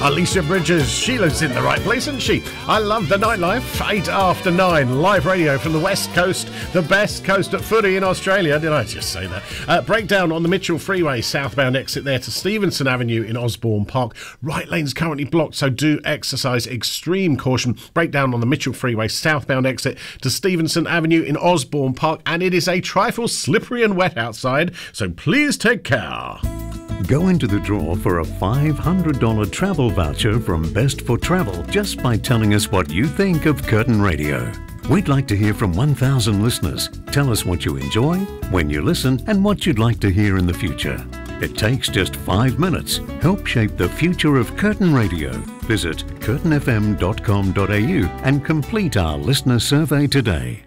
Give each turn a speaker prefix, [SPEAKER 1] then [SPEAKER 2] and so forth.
[SPEAKER 1] Alicia Bridges, she lives in the right place, isn't she? I love the nightlife. 8 after 9, live radio from the West Coast, the best coast at footy in Australia. Did I just say that? Breakdown on the Mitchell Freeway, southbound exit there to Stevenson Avenue in Osborne Park. Right lane's currently blocked, so do exercise extreme caution. Breakdown on the Mitchell Freeway, southbound exit to Stevenson Avenue in Osborne Park, and it is a trifle slippery and wet outside, so please take care.
[SPEAKER 2] Go into the draw for a $500 travel voucher from Best for Travel just by telling us what you think of Curtin Radio. We'd like to hear from 1,000 listeners. Tell us what you enjoy, when you listen, and what you'd like to hear in the future. It takes just 5 minutes. Help shape the future of Curtin Radio. Visit curtinfm.com.au and complete our listener survey today.